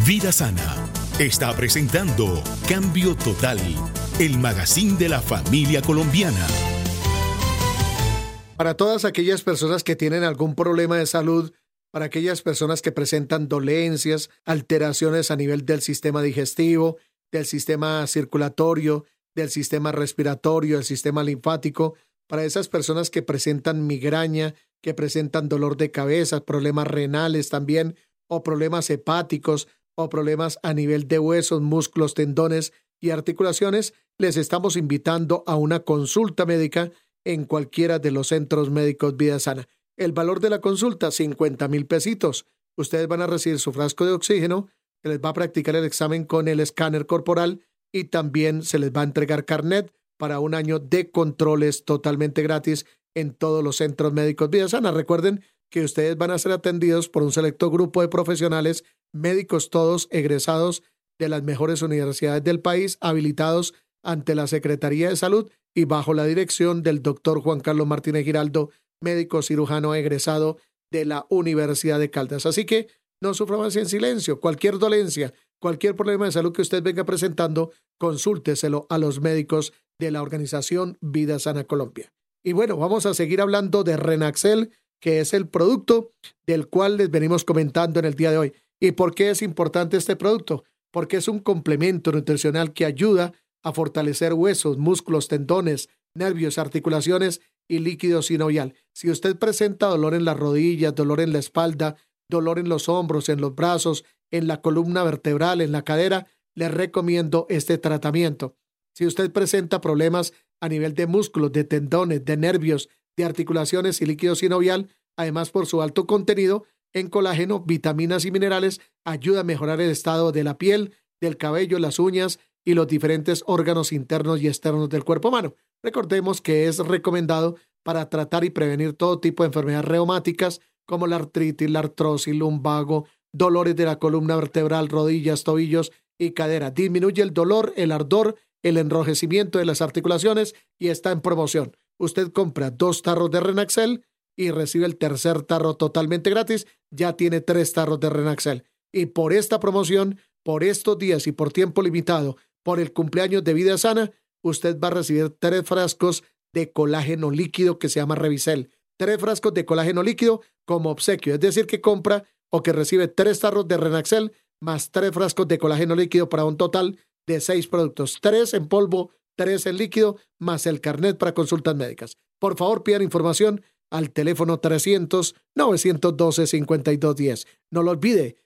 Vida Sana está presentando Cambio Total, el magazine de la familia colombiana. Para todas aquellas personas que tienen algún problema de salud, para aquellas personas que presentan dolencias, alteraciones a nivel del sistema digestivo, del sistema circulatorio, del sistema respiratorio, del sistema linfático, para esas personas que presentan migraña, que presentan dolor de cabeza, problemas renales también, o problemas hepáticos, o problemas a nivel de huesos, músculos, tendones y articulaciones, les estamos invitando a una consulta médica en cualquiera de los centros médicos Vida Sana. El valor de la consulta, 50,000 pesitos. Ustedes van a recibir su frasco de oxígeno, se les va a practicar el examen con el escáner corporal y también se les va a entregar carnet para un año de controles totalmente gratis en todos los centros médicos Vida Sana. Recuerden que ustedes van a ser atendidos por un selecto grupo de profesionales, médicos todos egresados de las mejores universidades del país, habilitados ante la Secretaría de Salud y bajo la dirección del doctor Juan Carlos Martínez Giraldo, médico cirujano egresado de la Universidad de Caldas. Así que no sufra más en silencio. Cualquier dolencia, cualquier problema de salud que usted venga presentando, consúlteselo a los médicos de la organización Vida Sana Colombia. Y bueno, vamos a seguir hablando de Renaxel, que es el producto del cual les venimos comentando en el día de hoy. ¿Y por qué es importante este producto? Porque es un complemento nutricional que ayuda a fortalecer huesos, músculos, tendones, nervios, articulaciones y líquido sinovial. Si usted presenta dolor en las rodillas, dolor en la espalda, dolor en los hombros, en los brazos, en la columna vertebral, en la cadera, le recomiendo este tratamiento. Si usted presenta problemas a nivel de músculos, de tendones, de nervios, de articulaciones y líquido sinovial, además por su alto contenido en colágeno, vitaminas y minerales, ayuda a mejorar el estado de la piel, del cabello, las uñas y los diferentes órganos internos y externos del cuerpo humano. Recordemos que es recomendado para tratar y prevenir todo tipo de enfermedades reumáticas como la artritis, la artrosis, lumbago, dolores de la columna vertebral, rodillas, tobillos y cadera. Disminuye el dolor, el ardor, el enrojecimiento de las articulaciones y está en promoción. Usted compra 2 tarros de Renaxel y recibe el tercer tarro totalmente gratis. Ya tiene 3 tarros de Renaxel. Y por esta promoción, por estos días y por tiempo limitado, por el cumpleaños de Vida Sana, usted va a recibir 3 frascos de colágeno líquido que se llama Revicel. 3 frascos de colágeno líquido como obsequio. Es decir, que compra o que recibe 3 tarros de Renaxel más 3 frascos de colágeno líquido para un total de 6 productos. 3 en polvo, 3 en líquido, más el carnet para consultas médicas. Por favor, pidan información al teléfono 300-912-5210. No lo olvide,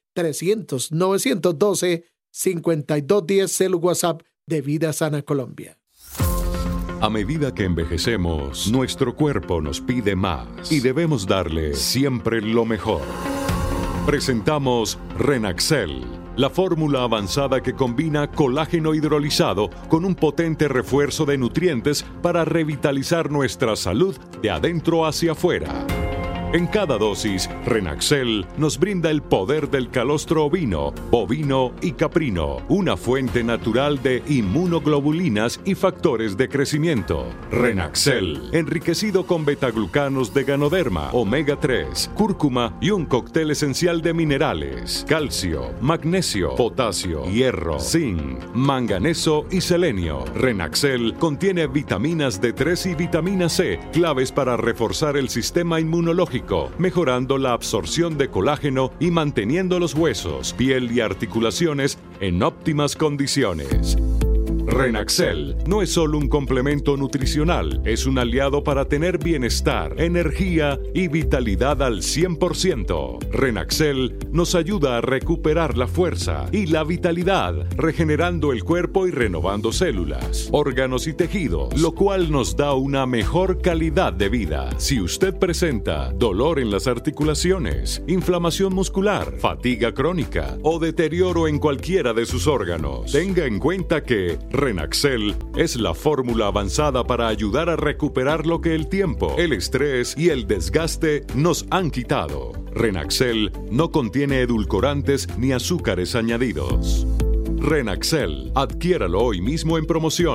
300-912-5210, el WhatsApp de Vida Sana Colombia. A medida que envejecemos, nuestro cuerpo nos pide más y debemos darle siempre lo mejor. Presentamos Renaxel, la fórmula avanzada que combina colágeno hidrolizado con un potente refuerzo de nutrientes para revitalizar nuestra salud de adentro hacia afuera. En cada dosis, Renaxel nos brinda el poder del calostro ovino, bovino y caprino, una fuente natural de inmunoglobulinas y factores de crecimiento. Renaxel, enriquecido con betaglucanos de Ganoderma, omega 3, cúrcuma y un cóctel esencial de minerales, calcio, magnesio, potasio, hierro, zinc, manganeso y selenio. Renaxel contiene vitaminas D3 y vitamina C, claves para reforzar el sistema inmunológico, mejorando la absorción de colágeno y manteniendo los huesos, piel y articulaciones en óptimas condiciones. Renaxel no es solo un complemento nutricional, es un aliado para tener bienestar, energía y vitalidad al 100%. Renaxel nos ayuda a recuperar la fuerza y la vitalidad, regenerando el cuerpo y renovando células, órganos y tejidos, lo cual nos da una mejor calidad de vida. Si usted presenta dolor en las articulaciones, inflamación muscular, fatiga crónica o deterioro en cualquiera de sus órganos, tenga en cuenta que Renaxel es la fórmula avanzada para ayudar a recuperar lo que el tiempo, el estrés y el desgaste nos han quitado. Renaxel no contiene edulcorantes ni azúcares añadidos. Renaxel, adquiéralo hoy mismo en promoción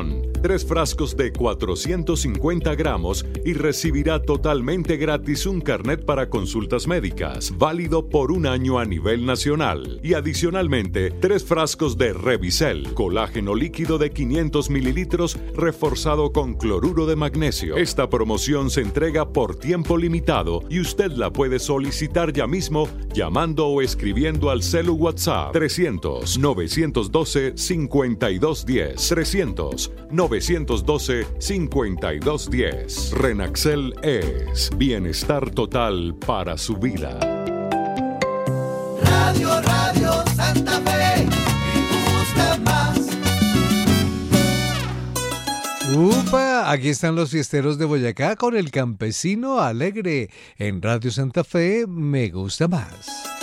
3 frascos de 450 gramos y recibirá totalmente gratis un carnet para consultas médicas, válido por 1 año a nivel nacional. Y adicionalmente, 3 frascos de Revicel, colágeno líquido de 500 mililitros reforzado con cloruro de magnesio. Esta promoción se entrega por tiempo limitado y usted la puede solicitar ya mismo llamando o escribiendo al celu WhatsApp 300-912-5210. 300-912-5210. Renaxel es bienestar total para su vida. Radio Santa Fe, me gusta más. ¡Upa! Aquí están los fiesteros de Boyacá con el campesino alegre. En Radio Santa Fe, me gusta más.